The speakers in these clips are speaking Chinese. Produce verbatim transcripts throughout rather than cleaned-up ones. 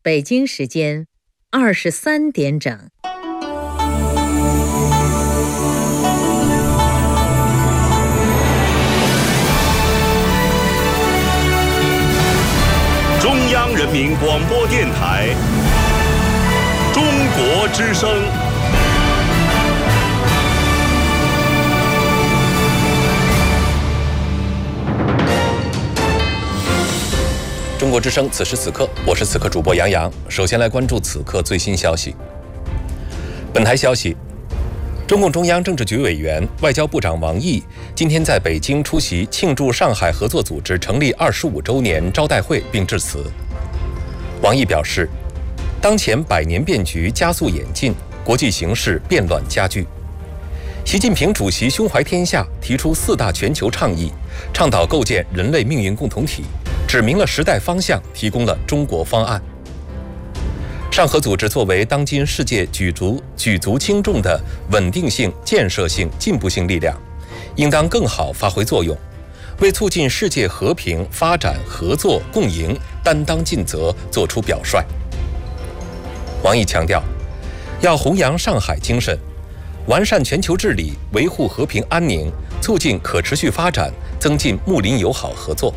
北京时间二十三点整。 中央人民广播电台《中国之声》。 中国之声，此时此刻，我是此刻主播杨洋。首先来关注此刻最新消息。本台消息，中共中央政治局委员、外交部长王毅今天在北京出席庆祝上海合作组织成立二十五周年招待会并致辞。王毅表示，当前百年变局加速演进，国际形势变乱加剧。习近平主席胸怀天下，提出四大全球倡议，倡导构建人类命运共同体，指明了时代方向，提供了中国方案。上合组织作为当今世界举足举足轻重的稳定性、建设性、进步性力量，应当更好发挥作用，为促进世界和平、发展、合作、共赢担当尽责，作出表率。王毅强调，要弘扬上海精神，完善全球治理，维护和平安宁，促进可持续发展，增进睦邻友好合作。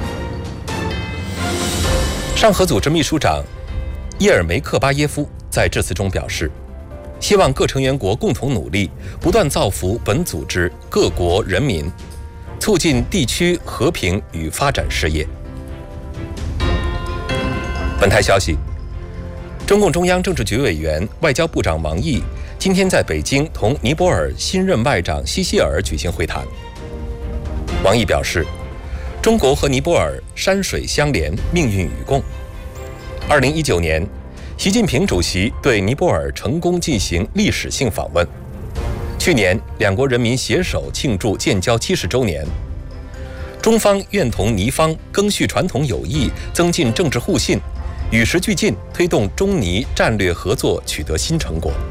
上合组织秘书长叶尔梅克巴耶夫在致辞中表示，希望各成员国共同努力，不断造福本组织各国人民，促进地区和平与发展事业。本台消息，中共中央政治局委员、外交部长王毅今天在北京同尼泊尔新任外长西希尔举行会谈。王毅表示，中国和尼泊尔山水相连，命运与共。二零一九年，习近平主席对尼泊尔成功进行历史性访问。去年，两国人民携手庆祝建交七十周年。中方愿同尼方赓续传统友谊，增进政治互信，与时俱进，推动中尼战略合作取得新成果。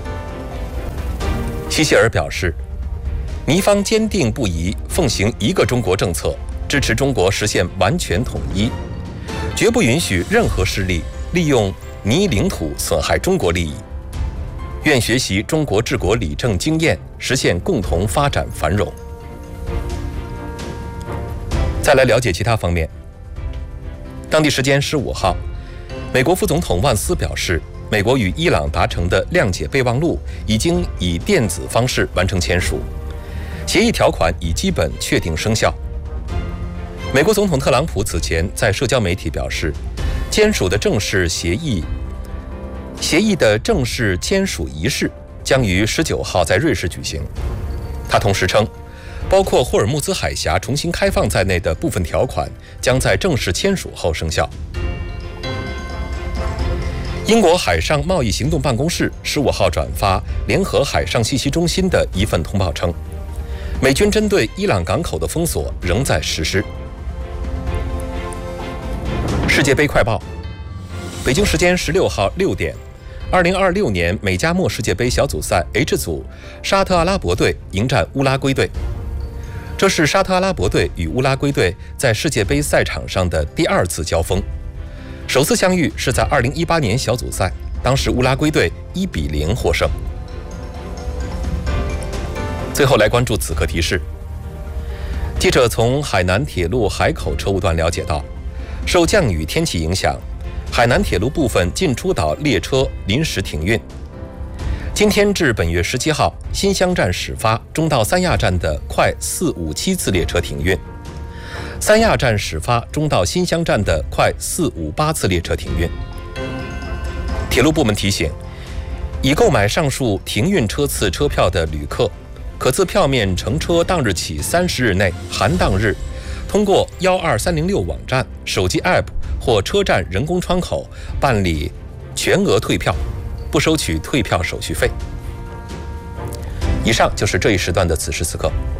西希尔表示，尼方坚定不移奉行一个中国政策，支持中国实现完全统一，绝不允许任何势力利用尼领土损害中国利益，愿学习中国治国理政经验，实现共同发展繁荣。再来了解其他方面。当地时间十五号，美国副总统万斯表示，美国与伊朗达成的谅解备忘录已经以电子方式完成签署，协议条款已基本确定生效。美国总统特朗普此前在社交媒体表示，签署的正式协议协议的正式签署仪式将于十九号在瑞士举行。他同时称，包括霍尔木兹海峡重新开放在内的部分条款将在正式签署后生效。英国海上贸易行动办公室十五号转发联合海上信息中心的一份通报称，美军针对伊朗港口的封锁仍在实施。世界杯快报，北京时间十六号六点，二零二六年美加墨世界杯小组赛 H 组，沙特阿拉伯队迎战乌拉圭队。这是沙特阿拉伯队与乌拉圭队在世界杯赛场上的第二次交锋，首次相遇是在二零一八年小组赛，当时乌拉圭队一比零获胜。最后来关注此刻提示。记者从海南铁路海口车务段了解到，受降雨天气影响，海南铁路部分进出岛列车临时停运。今天至本月十七号，新乡站始发中到三亚站的快四五七次列车停运，三亚站始发中到新乡站的快四五八次列车停运。铁路部门提醒，已购买上述停运车次车票的旅客，可自票面乘车当日起三十日内含当日，通过幺二三零六网站、手机 App 或车站人工窗口办理全额退票，不收取退票手续费。以上就是这一时段的此时此刻。